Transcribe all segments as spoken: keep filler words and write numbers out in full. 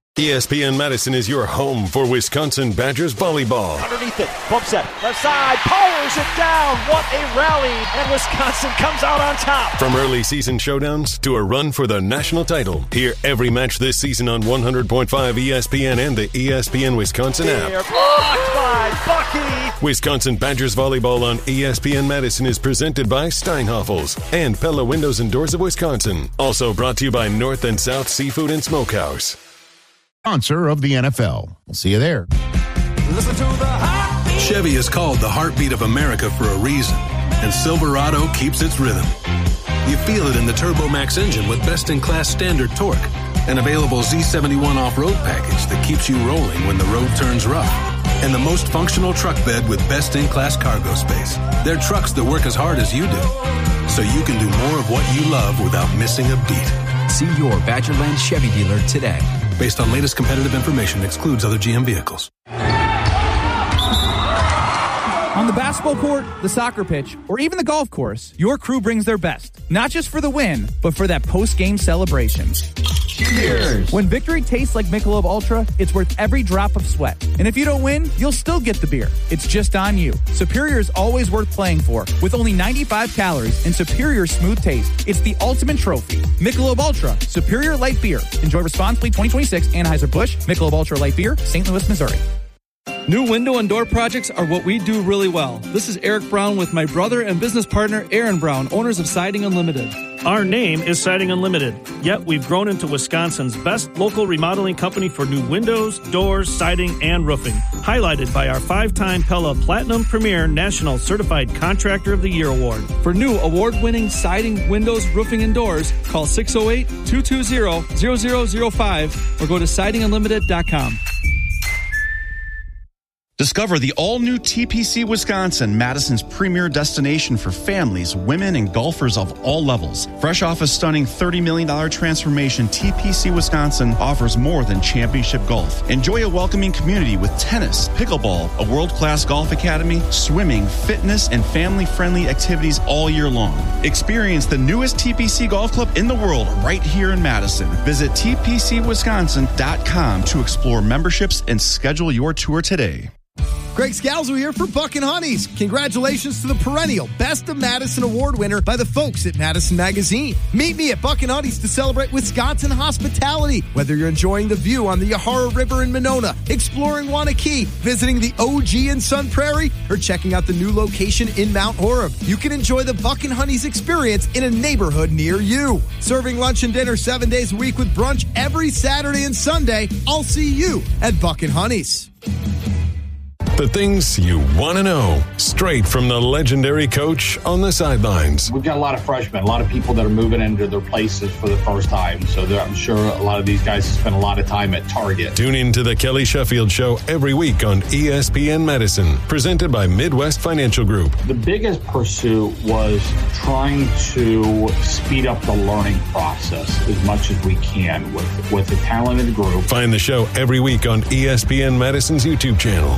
E S P N Madison is your home for Wisconsin Badgers volleyball. Underneath it, bump set, left side, powers it down. What a rally, and Wisconsin comes out on top. From early season showdowns to a run for the national title, hear every match this season on one hundred point five E S P N and the E S P N Wisconsin app. They're blocked by Bucky. Wisconsin Badgers volleyball on E S P N Madison is presented by Steinhoffels and Pella Windows and Doors of Wisconsin. Also brought to you by North and South Seafood and Smokehouse. Sponsor of the N F L. We'll see you there. Listen to the heartbeat. Chevy is called the heartbeat of America for a reason, and Silverado keeps its rhythm. You feel it in the TurboMax engine with best-in-class standard torque, and available Z seventy-one off-road package that keeps you rolling when the road turns rough, and the most functional truck bed with best-in-class cargo space. They're trucks that work as hard as you do, so you can do more of what you love without missing a beat. See your Badgerland Chevy dealer today. Based on latest competitive information, excludes other G M vehicles. On the basketball court, the soccer pitch, or even the golf course, your crew brings their best. Not just for the win, but for that post-game celebration. Cheers! When victory tastes like Michelob Ultra, it's worth every drop of sweat. And if you don't win, you'll still get the beer. It's just on you. Superior is always worth playing for. With only ninety-five calories and superior smooth taste, it's the ultimate trophy. Michelob Ultra, Superior Light Beer. Enjoy responsibly. twenty twenty-six Anheuser-Busch, Michelob Ultra Light Beer, Saint Louis, Missouri. New window and door projects are what we do really well. This is Eric Brown with my brother and business partner, Aaron Brown, owners of Siding Unlimited. Our name is Siding Unlimited, yet we've grown into Wisconsin's best local remodeling company for new windows, doors, siding, and roofing. Highlighted by our five-time Pella Platinum Premier National Certified Contractor of the Year Award. For new award-winning siding, windows, roofing, and doors, call six oh eight, two two zero, zero zero zero five or go to siding unlimited dot com. Discover the all-new T P C Wisconsin, Madison's premier destination for families, women, and golfers of all levels. Fresh off a stunning thirty million dollars transformation, T P C Wisconsin offers more than championship golf. Enjoy a welcoming community with tennis, pickleball, a world-class golf academy, swimming, fitness, and family-friendly activities all year long. Experience the newest T P C golf club in the world right here in Madison. Visit T P C wisconsin dot com to explore memberships and schedule your tour today. Greg Scalzo here for Buck and Honey's. Congratulations to the perennial Best of Madison Award winner by the folks at Madison Magazine. Meet me at Buck and Honey's to celebrate Wisconsin hospitality. Whether you're enjoying the view on the Yahara River in Monona, exploring Wanakee, visiting the O G in Sun Prairie, or checking out the new location in Mount Horeb, you can enjoy the Buck and Honey's experience in a neighborhood near you. Serving lunch and dinner seven days a week with brunch every Saturday and Sunday. I'll see you at Buck and Honey's. The things you want to know, straight from the legendary coach on the sidelines. We've got a lot of freshmen, a lot of people that are moving into their places for the first time. So I'm sure a lot of these guys spend a lot of time at Target. Tune in to the Kelly Sheffield Show every week on E S P N Madison, presented by Midwest Financial Group. The biggest pursuit was trying to speed up the learning process as much as we can with, with a talented group. Find the show every week on E S P N Madison's YouTube channel.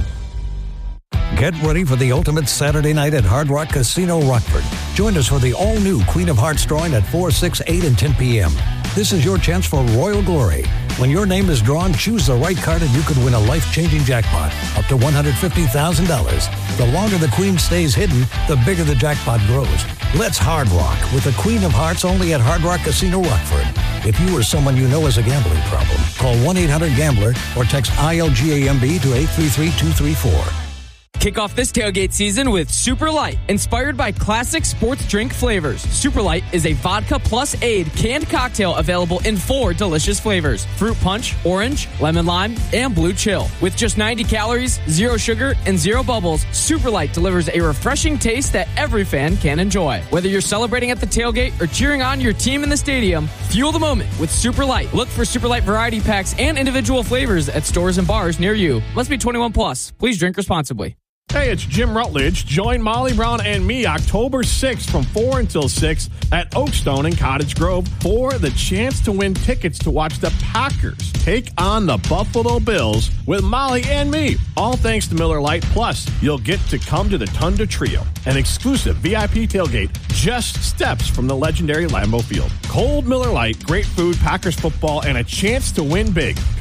Get ready for the ultimate Saturday night at Hard Rock Casino Rockford. Join us for the all-new Queen of Hearts drawing at four, six, eight, and ten p.m. This is your chance for royal glory. When your name is drawn, choose the right card and you could win a life-changing jackpot, up to one hundred fifty thousand dollars. The longer the Queen stays hidden, the bigger the jackpot grows. Let's Hard Rock with the Queen of Hearts only at Hard Rock Casino Rockford. If you or someone you know has a gambling problem, call one eight hundred gambler or text I L G A M B to eight three three, two three four. Kick off this tailgate season with Super Light, inspired by classic sports drink flavors. Super Light is a vodka plus aid canned cocktail available in four delicious flavors: fruit punch, orange, lemon lime, and blue chill. With just ninety calories, zero sugar, and zero bubbles, Super Light delivers a refreshing taste that every fan can enjoy. Whether you're celebrating at the tailgate or cheering on your team in the stadium, fuel the moment with Super Light. Look for Super Light variety packs and individual flavors at stores and bars near you. Must be twenty-one plus. Please drink responsibly. Hey, it's Jim Rutledge. Join Molly Brown and me October sixth from four until six at Oakstone in Cottage Grove for the chance to win tickets to watch the Packers take on the Buffalo Bills with Molly and me. All thanks to Miller Lite. Plus, you'll get to come to the Tunda Trio, an exclusive V I P tailgate just steps from the legendary Lambeau Field. Cold Miller Lite, great food, Packers football, and a chance to win big.